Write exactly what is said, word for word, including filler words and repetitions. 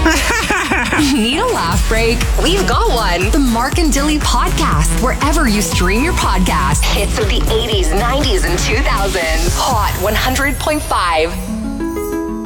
Need a laugh break? We've got one. The Mark and Dilly Podcast, wherever you stream your podcasts. Hits of the eighties, nineties, and two thousands. Hot one hundred point five.